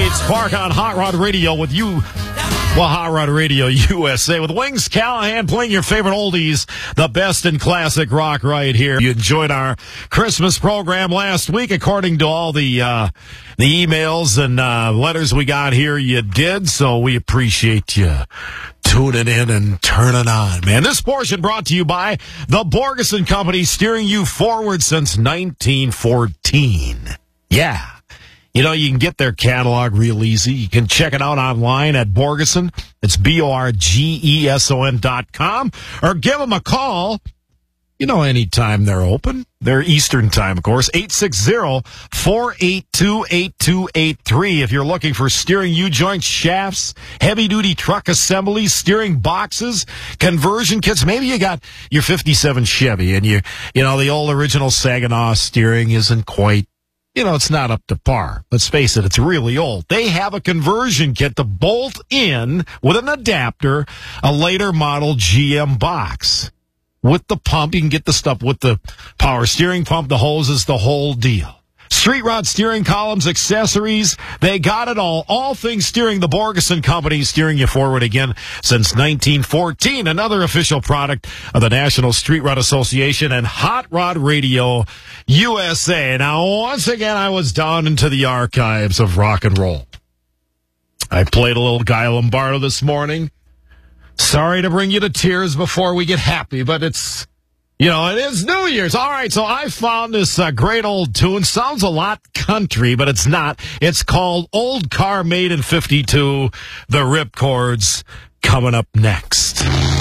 Spark on Hot Rod Radio with you. Well, Hot Rod Radio USA with Wings Callahan playing your favorite oldies, the best in classic rock right here. You enjoyed our Christmas program last week, according to all the emails and letters we got here. You did, so we appreciate you tuning in and turning on, man. This portion brought to you by the Borgeson Company, steering you forward since 1914. Yeah. You know, you can get their catalog real easy. You can check it out online at Borgeson. It's BORGESON.com. Or give them a call. You know, anytime they're open. They're Eastern time, of course. 860-482-8283. If you're looking for steering U-joint shafts, heavy-duty truck assemblies, steering boxes, conversion kits. Maybe you got your 57 Chevy and you know, the old original Saginaw steering isn't quite, you know, it's not up to par. Let's face it, it's really old. They have a conversion kit to bolt in with an adapter, a later model GM box. With the pump, you can get the stuff with the power steering pump, the hoses, the whole deal. Street rod steering columns, accessories, they got it all. All things steering. The Borgeson Company, steering you forward again since 1914. Another official product of the National Street Rod Association and Hot Rod Radio USA. Now, once again, I was down into the archives of rock and roll. I played a little Guy Lombardo this morning. Sorry to bring you to tears before we get happy, but it's, you know, it is New Year's. All right, so I found this great old tune. Sounds a lot country, but it's not. It's called Old Car Made in 52. The Ripcords coming up next.